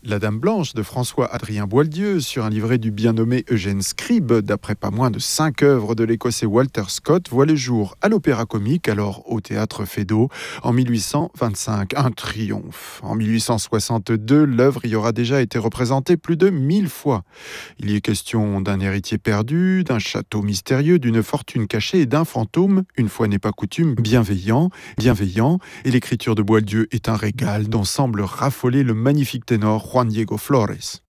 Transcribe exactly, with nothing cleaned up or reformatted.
La Dame Blanche de François-Adrien Boieldieu sur un livret du bien nommé Eugène Scribe, d'après pas moins de cinq œuvres de l'Écossais Walter Scott, voit le jour à l'Opéra Comique, alors au Théâtre Feydeau, en mille huit cent vingt-cinq. Un triomphe. En mille huit cent soixante-deux, l'œuvre y aura déjà été représentée plus de mille fois. Il y est question d'un héritier perdu, d'un château mystérieux, d'une fortune cachée et d'un fantôme, une fois n'est pas coutume, bienveillant, bienveillant, et l'écriture de Boieldieu est un régal dont semble raffoler le magnifique ténor Juan Diego Flores.